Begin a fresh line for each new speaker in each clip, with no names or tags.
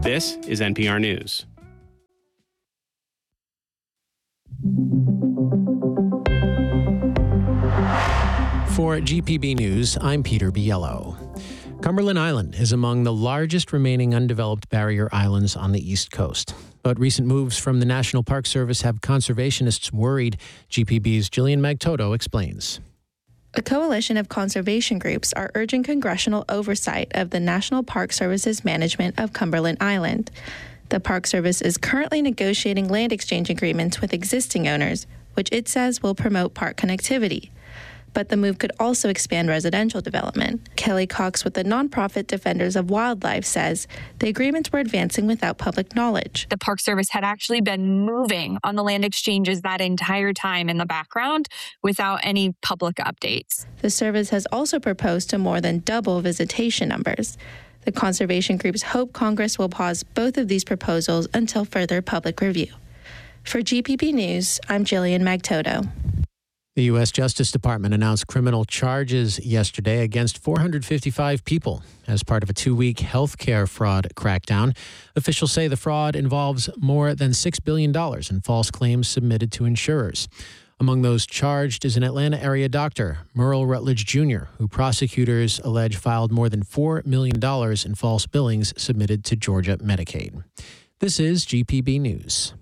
This is NPR News.
For GPB News, I'm Peter Biello. Cumberland Island is among the largest remaining undeveloped barrier islands on the East Coast. But recent moves from the National Park Service have conservationists worried. GPB's Jillian Magtoto explains.
A coalition of conservation groups are urging congressional oversight of the National Park Service's management of Cumberland Island. The Park Service is currently negotiating land exchange agreements with existing owners, which it says will promote park connectivity. But the move could also expand residential development. Kelly Cox with the nonprofit Defenders of Wildlife says the agreements were advancing without public knowledge.
The Park Service had actually been moving on the land exchanges that entire time in the background without any public updates.
The service has also proposed to more than double visitation numbers. The conservation groups hope Congress will pause both of these proposals until further public review. For GPB News, I'm Jillian Magtoto.
The U.S. Justice Department announced criminal charges yesterday against 455 people as part of a 2-week health care fraud crackdown. Officials say the fraud involves more than $6 billion in false claims submitted to insurers. Among those charged is an Atlanta area doctor, Merle Rutledge Jr., who prosecutors allege filed more than $4 million in false billings submitted to Georgia Medicaid. This is GPB News.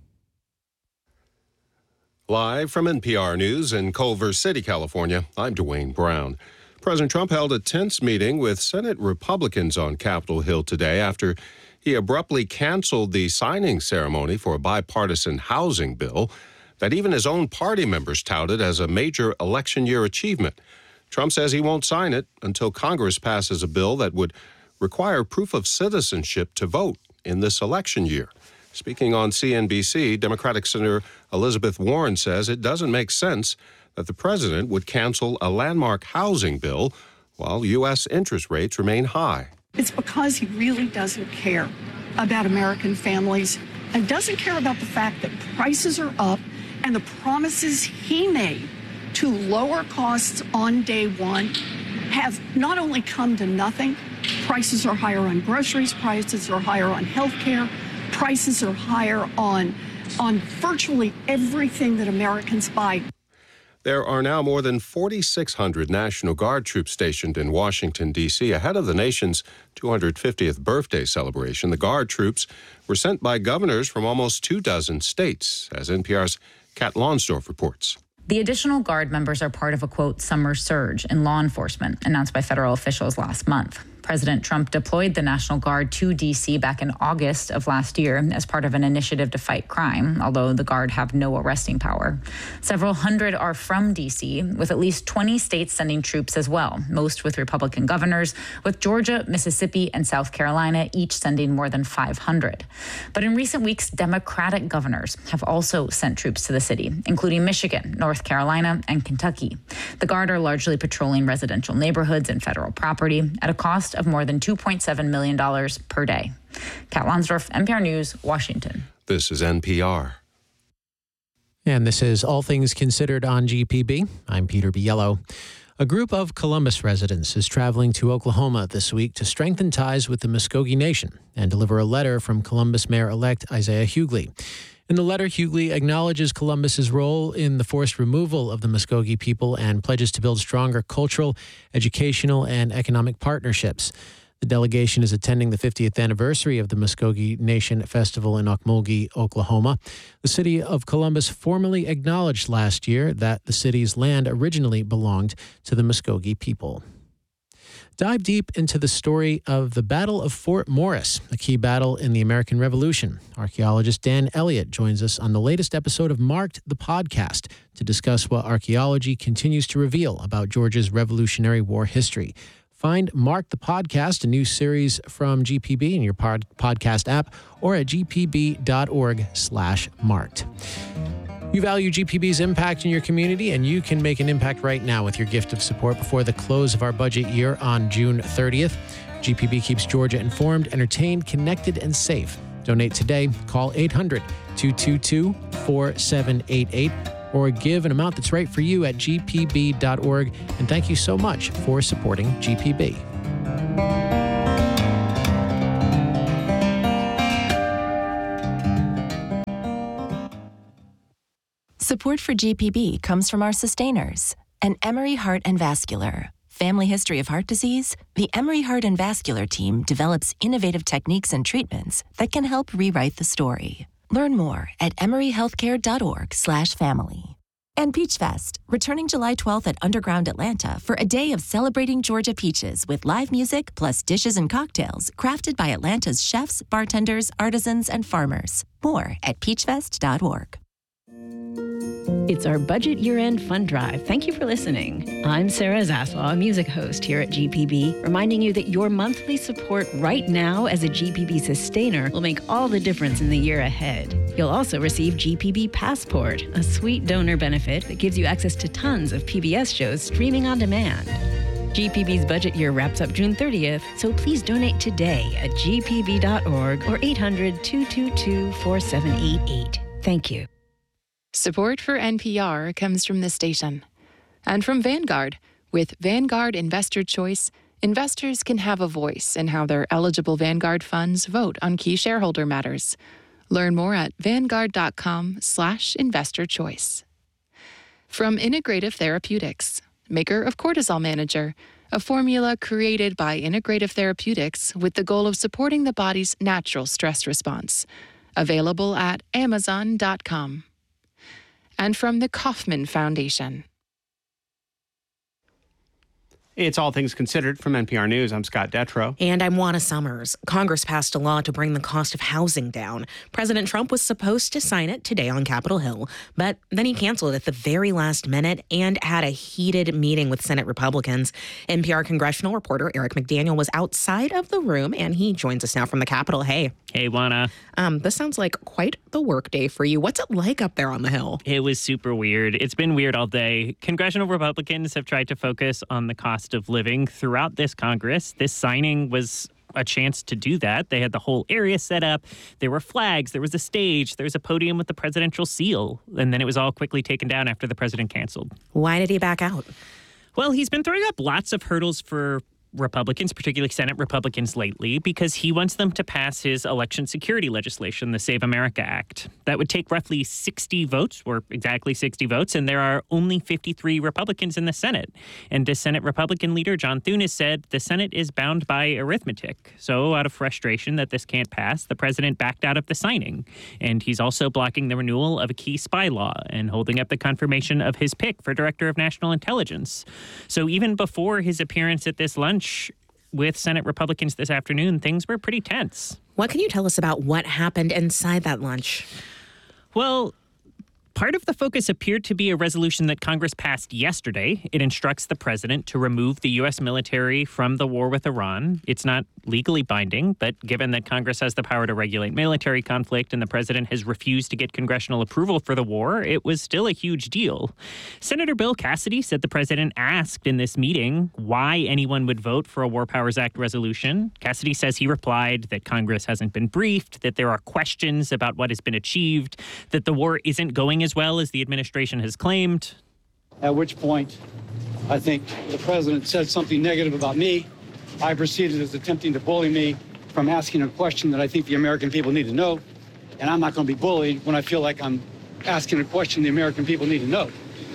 Live from NPR News in Culver City, California, I'm Dwayne Brown. President Trump held a tense meeting with Senate Republicans on Capitol Hill today after he abruptly canceled the signing ceremony for a bipartisan housing bill that even his own party members touted as a major election year achievement. Trump says he won't sign it until Congress passes a bill that would require proof of citizenship to vote in this election year. Speaking on CNBC, Democratic Senator Elizabeth Warren says it doesn't make sense that the president would cancel a landmark housing bill while U.S. interest rates remain high.
It's because he really doesn't care about American families and doesn't care about the fact that prices are up and the promises he made to lower costs on day one have not only come to nothing. Prices are higher on groceries, prices are higher on health care. Prices are higher on virtually everything that Americans buy.
There are now more than 4,600 National Guard troops stationed in Washington, D.C. ahead of the nation's 250th birthday celebration. The Guard troops were sent by governors from almost 24 states, as NPR's Kat Lonsdorf reports.
The additional Guard members are part of a, quote, summer surge in law enforcement announced by federal officials last month. President Trump deployed the National Guard to D.C. back in August of last year as part of an initiative to fight crime, although the Guard have no arresting power. Several hundred are from D.C., with at least 20 states sending troops as well, most with Republican governors, with Georgia, Mississippi, and South Carolina each sending more than 500. But in recent weeks, Democratic governors have also sent troops to the city, including Michigan, North Carolina, and Kentucky. The Guard are largely patrolling residential neighborhoods and federal property at a cost of more than $2.7 million per day. Kat Lonsdorf, NPR News, Washington.
This is NPR.
And this is All Things Considered on GPB. I'm Peter Biello. A group of Columbus residents is traveling to Oklahoma this week to strengthen ties with the Muskogee Nation and deliver a letter from Columbus Mayor-elect Isaiah Hughley. In the letter, Hughley acknowledges Columbus's role in the forced removal of the Muskogee people and pledges to build stronger cultural, educational, and economic partnerships. The delegation is attending the 50th anniversary of the Muskogee Nation Festival in Okmulgee, Oklahoma. The city of Columbus formally acknowledged last year that the city's land originally belonged to the Muskogee people. Dive deep into the story of the Battle of Fort Morris, a key battle in the American Revolution. Archaeologist Dan Elliott joins us on the latest episode of Marked, the podcast, to discuss what archaeology continues to reveal about Georgia's Revolutionary War history. Find Marked, the podcast, a new series from GPB in your podcast app or at gpb.org/marked. You value GPB's impact in your community, and you can make an impact right now with your gift of support before the close of our budget year on June 30th. GPB keeps Georgia informed, entertained, connected, and safe. Donate today. Call 800-222-4788 or give an amount that's right for you at gpb.org. And thank you so much for supporting GPB.
Support for GPB comes from our sustainers and Emory Heart and Vascular. Family history of heart disease? The Emory Heart and Vascular team develops innovative techniques and treatments that can help rewrite the story. Learn more at emoryhealthcare.org/family. And Peach Fest, returning July 12th at Underground Atlanta for a day of celebrating Georgia peaches with live music plus dishes and cocktails crafted by Atlanta's chefs, bartenders, artisans, and farmers. More at peachfest.org.
It's our budget year-end fund drive. Thank you for listening. I'm Sarah Zaslaw, music host here at GPB, reminding you that your monthly support right now as a GPB sustainer will make all the difference in the year ahead. You'll also receive GPB Passport, a sweet donor benefit that gives you access to tons of PBS shows streaming on demand. GPB's budget year wraps up June 30th, so please donate today at gpb.org or 800-222-4788. Thank you.
Support for NPR comes from this station and from Vanguard. With Vanguard Investor Choice, investors can have a voice in how their eligible Vanguard funds vote on key shareholder matters. Learn more at vanguard.com/investorchoice. From Integrative Therapeutics, maker of Cortisol Manager, a formula created by Integrative Therapeutics with the goal of supporting the body's natural stress response. Available at amazon.com. And from the Kauffman Foundation.
It's All Things Considered from NPR News. I'm Scott Detrow.
And I'm Juana Summers. Congress passed a law to bring the cost of housing down. President Trump was supposed to sign it today on Capitol Hill, but then he canceled at the very last minute and had a heated meeting with Senate Republicans. NPR congressional reporter Eric McDaniel was outside of the room, and he joins us now from the Capitol. Hey.
Hey, Juana.
This sounds like quite the work day for you. What's it like up there on the Hill?
It was super weird. It's been weird all day. Congressional Republicans have tried to focus on the cost of living throughout this Congress. This signing was a chance to do that. They had the whole area set up. There were flags. There was a stage. There was a podium with the presidential seal. And then it was all quickly taken down after the president canceled.
Why did he back out?
Well, he's been throwing up lots of hurdles for Republicans, particularly Senate Republicans lately, because he wants them to pass his election security legislation, the Save America Act. That would take roughly 60 votes, or exactly 60 votes, and there are only 53 Republicans in the Senate. And the Senate Republican leader, John Thune, has said the Senate is bound by arithmetic. So out of frustration that this can't pass, the president backed out of the signing. And he's also blocking the renewal of a key spy law and holding up the confirmation of his pick for Director of National Intelligence. So even before his appearance at this lunch with Senate Republicans this afternoon, things were pretty tense.
What can you tell us about what happened inside that lunch?
Well, part of the focus appeared to be a resolution that Congress passed yesterday. It instructs the president to remove the U.S. military from the war with Iran. It's not legally binding, but given that Congress has the power to regulate military conflict and the president has refused to get congressional approval for the war, it was still a huge deal. Senator Bill Cassidy said the president asked in this meeting why anyone would vote for a War Powers Act resolution. Cassidy says he replied that Congress hasn't been briefed, that there are questions about what has been achieved, that the war isn't going as well as the administration has claimed.
At which point, I think the president said something negative about me. I proceeded as attempting to bully me from asking a question that I think the American people need to know. And I'm not going to be bullied when I feel like I'm asking a question the American people need to know.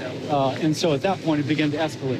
And so at that point, it began to escalate.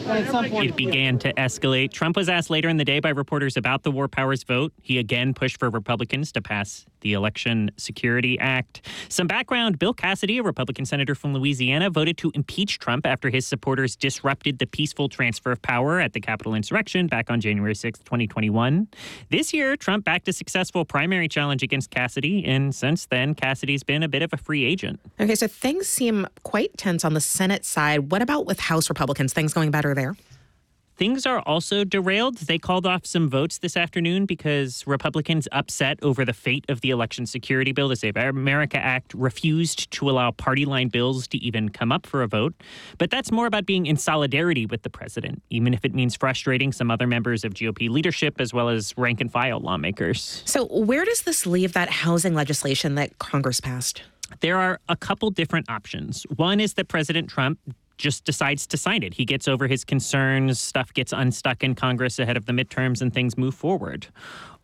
It began to escalate. Trump was asked later in the day by reporters about the War Powers vote. He again pushed for Republicans to pass the Election Security Act. Some background, Bill Cassidy, a Republican senator from Louisiana, voted to impeach Trump after his supporters disrupted the peaceful transfer of power at the Capitol insurrection back on January 6, 2021. This year, Trump backed a successful primary challenge against Cassidy, and since then, Cassidy's been a bit of a free agent.
Okay, so things seem quite tense on the Senate side. What about with House Republicans? Things going better there?
Things are also derailed. They called off some votes this afternoon because Republicans upset over the fate of the Election Security Bill. The Save America Act refused to allow party line bills to even come up for a vote. But that's more about being in solidarity with the president, even if it means frustrating some other members of GOP leadership as well as rank and file lawmakers.
So where does this leave that housing legislation that Congress passed?
There are a couple different options. One is that President Trump just decides to sign it. He gets over his concerns, stuff gets unstuck in Congress ahead of the midterms, and things move forward.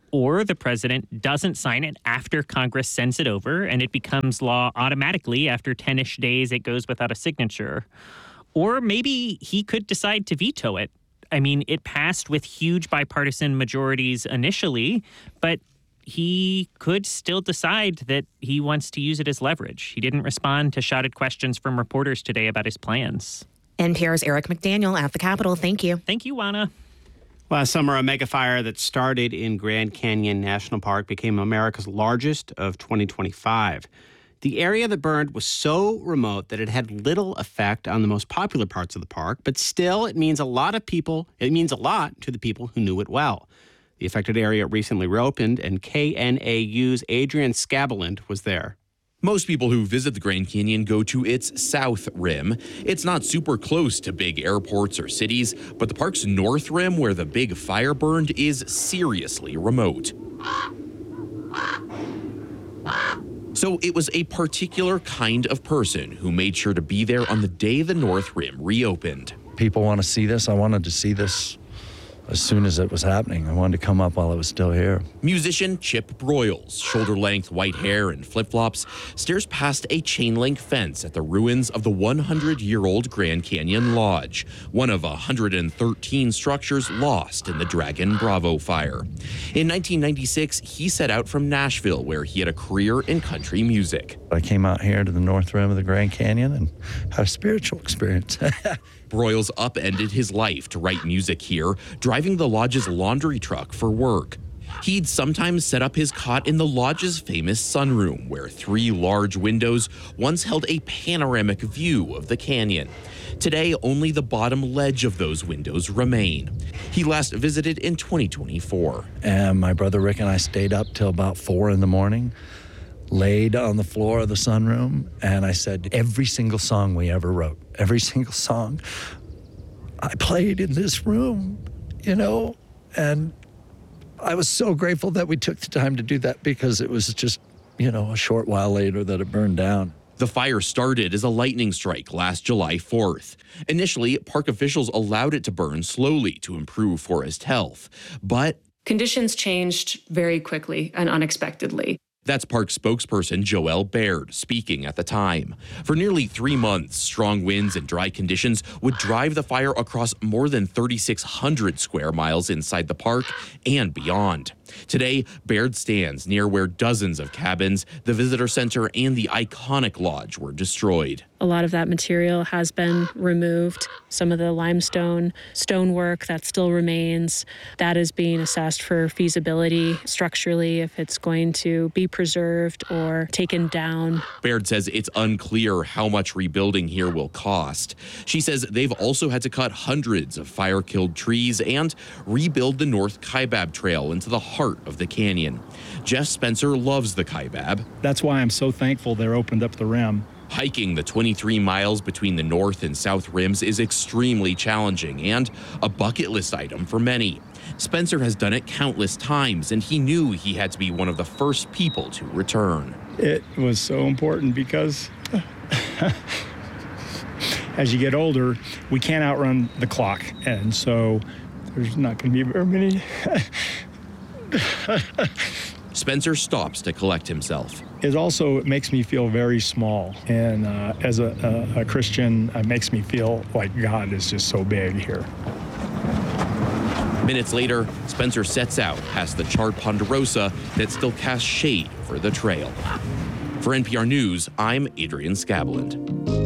Or the president doesn't sign it after Congress sends it over and it becomes law automatically after 10-ish days it goes without a signature. Or maybe he could decide to veto it. I mean, it passed with huge bipartisan majorities initially, but he could still decide that he wants to use it as leverage. He didn't respond to shouted questions from reporters today about his plans.
NPR's Eric McDaniel at the Capitol. Thank you.
Thank you, Juana.
Last summer, a mega fire that started in Grand Canyon National Park became America's largest of 2025. The area that burned was so remote that it had little effect on the most popular parts of the park, but still it means a lot to the people who knew it well. The affected area recently reopened, and KNAU's Adrian Scabeland was there.
Most people who visit the Grand Canyon go to its south rim. It's not super close to big airports or cities, but the park's north rim, where the big fire burned, is seriously remote. So it was a particular kind of person who made sure to be there on the day the north rim reopened.
People want to see this. I wanted to see this as soon as it was happening. I wanted to come up while it was still here.
Musician Chip Broyles, shoulder-length white hair and flip-flops, stares past a chain-link fence at the ruins of the 100-year-old Grand Canyon Lodge, one of 113 structures lost in the Dragon Bravo fire. In 1996, he set out from Nashville, where he had a career in country music.
I came out here to the north rim of the Grand Canyon and had a spiritual experience.
Broyles upended his life to write music here, driving the lodge's laundry truck for work. He'd sometimes set up his cot in the lodge's famous sunroom, where 3 large windows once held a panoramic view of the canyon. Today, only the bottom ledge of those windows remain. He last visited in 2024.
And my brother Rick and I stayed up till about 4 in the morning, laid on the floor of the sunroom, and I said, every single song we ever wrote, every single song I played in this room, and I was so grateful that we took the time to do that, because it was just, a short while later that it burned down.
The fire started as a lightning strike last July 4th. Initially, park officials allowed it to burn slowly to improve forest health, but
conditions changed very quickly and unexpectedly.
That's park spokesperson Joelle Baird speaking at the time. For nearly 3 months, strong winds and dry conditions would drive the fire across more than 3,600 square miles inside the park and beyond. Today, Baird stands near where dozens of cabins, the visitor center, and the iconic lodge were destroyed.
A lot of that material has been removed. Some of the limestone stonework that still remains, that is being assessed for feasibility structurally, if it's going to be preserved or taken down.
Baird says it's unclear how much rebuilding here will cost. She says they've also had to cut hundreds of fire-killed trees and rebuild the North Kaibab Trail into the heart of the canyon. Jeff Spencer loves the Kaibab.
That's why I'm so thankful they opened up the rim.
Hiking the 23 miles between the north and south rims is extremely challenging and a bucket list item for many. Spencer has done it countless times, and he knew he had to be one of the first people to return.
It was so important because as you get older, we can't outrun the clock, and so there's not going to be very many.
Spencer stops to collect himself.
It makes me feel very small. And as a Christian, it makes me feel like God is just so big here.
Minutes later, Spencer sets out past the charred ponderosa that still casts shade over the trail. For NPR News, I'm Adrian Scabeland.